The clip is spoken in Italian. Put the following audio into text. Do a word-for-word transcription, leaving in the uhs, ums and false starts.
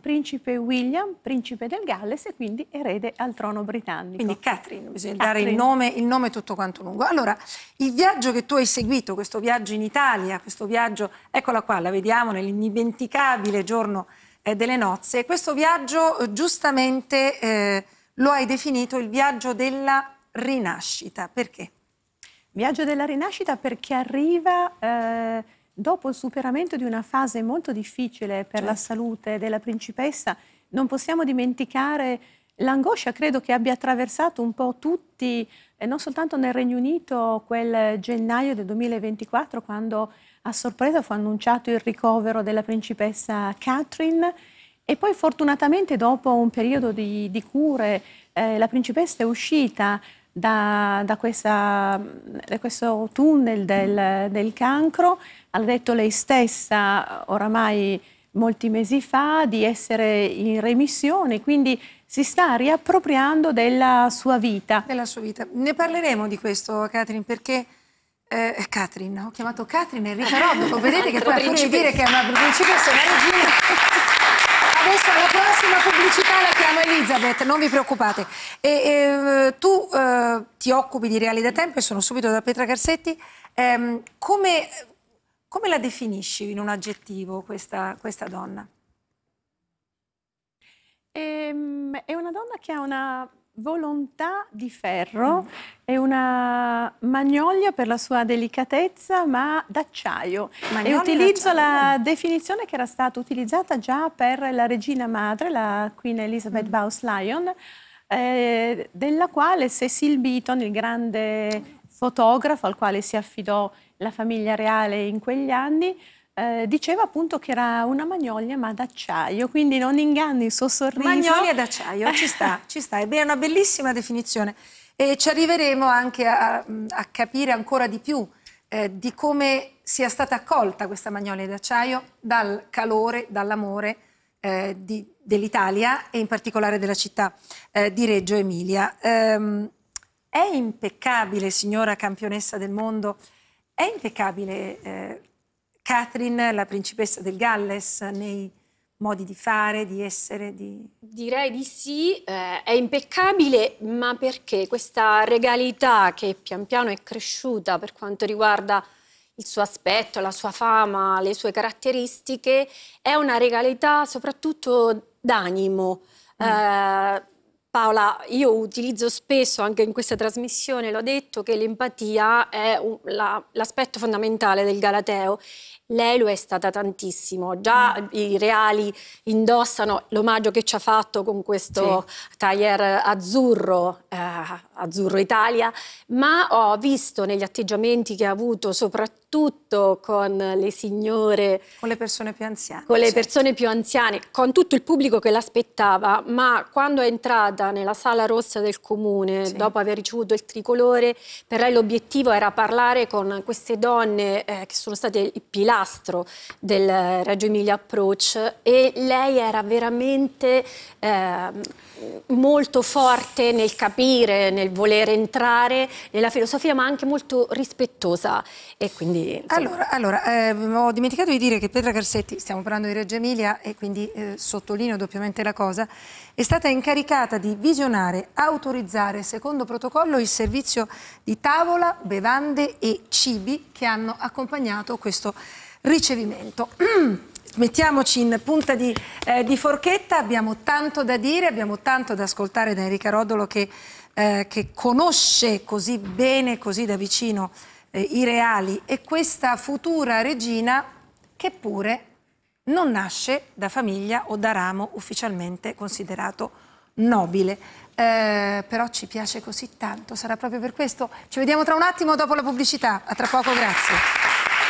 principe William, principe del Galles e quindi erede al trono britannico. Quindi Catherine, bisogna Catherine. dare il nome, il nome tutto quanto lungo. Allora, il viaggio che tu hai seguito, questo viaggio in Italia, questo viaggio, eccola qua, la vediamo nell'indimenticabile giorno eh, delle nozze, questo viaggio eh, giustamente eh, lo hai definito il viaggio della rinascita. Perché? Viaggio della rinascita perché arriva eh, dopo il superamento di una fase molto difficile per certo. la salute della principessa. Non possiamo dimenticare l'angoscia, credo che abbia attraversato un po' tutti, eh, non soltanto nel Regno Unito, quel gennaio del duemilaventiquattro, quando a sorpresa fu annunciato il ricovero della principessa Catherine. E poi fortunatamente dopo un periodo di, di cure eh, la principessa è uscita Da, da, questa, da questo tunnel del, del cancro. Ha detto lei stessa oramai molti mesi fa di essere in remissione, quindi si sta riappropriando della sua vita. Della sua vita. Ne parleremo di questo, Catherine, perché eh, Catherine, ho chiamato Catherine Enrica Rodolo, vedete che poi a furia di dire che è una principessa, una regina. Adesso alla prossima pubblicità la chiamo Elizabeth, non vi preoccupate. E, e, tu eh, ti occupi di reali da tempo e sono subito da Petra Garzetti. Eh, come, come la definisci in un aggettivo questa, questa donna? Ehm, è una donna che ha una volontà di ferro, mm. è una magnolia per la sua delicatezza, ma d'acciaio. E utilizzo la definizione che era stata utilizzata già per la regina madre, la Queen Elizabeth mm. Bowes-Lyon, eh, della quale Cecil Beaton, il grande fotografo al quale si affidò la famiglia reale in quegli anni, Eh, diceva appunto che era una magnolia ma d'acciaio, quindi non inganni il suo sorriso. Magnolia d'acciaio, ci sta, ci sta, è una bellissima definizione e ci arriveremo anche a, a capire ancora di più eh, di come sia stata accolta questa magnolia d'acciaio dal calore, dall'amore eh, dell'Italia e in particolare della città eh, di Reggio Emilia. Ehm, è impeccabile, signora campionessa del mondo, è impeccabile eh, Catherine, la principessa del Galles, nei modi di fare, di essere, di... Direi di sì, eh, è impeccabile, ma perché questa regalità che pian piano è cresciuta per quanto riguarda il suo aspetto, la sua fama, le sue caratteristiche, è una regalità soprattutto d'animo. Mm. Eh, Paola, io utilizzo spesso, anche in questa trasmissione, l'ho detto, che l'empatia è l'aspetto fondamentale del Galateo. Lei lo è stata tantissimo, già mm. i reali indossano l'omaggio che ci ha fatto con questo sì. tailleur azzurro, eh, azzurro Italia, ma ho visto negli atteggiamenti che ha avuto soprattutto con le signore, con le persone più anziane, con le certo. persone più anziane, con tutto il pubblico che l'aspettava, ma quando è entrata nella sala rossa del comune, sì. dopo aver ricevuto il tricolore, per lei l'obiettivo era parlare con queste donne eh, che sono state il pilastro del Reggio Emilia Approach, e lei era veramente eh, molto forte nel capire, nel voler entrare nella filosofia, ma anche molto rispettosa. E quindi, allora, allora eh, ho dimenticato di dire che Petra Garzetti, stiamo parlando di Reggio Emilia e quindi eh, sottolineo doppiamente la cosa, è stata incaricata di visionare, autorizzare secondo protocollo il servizio di tavola, bevande e cibi che hanno accompagnato questo ricevimento. Mettiamoci in punta di, eh, di forchetta, abbiamo tanto da dire, abbiamo tanto da ascoltare da Enrica Rodolo che, eh, che conosce così bene, così da vicino eh, i reali e questa futura regina che pure non nasce da famiglia o da ramo ufficialmente considerato nobile. Eh, però ci piace così tanto, sarà proprio per questo. Ci vediamo tra un attimo dopo la pubblicità. A tra poco, grazie.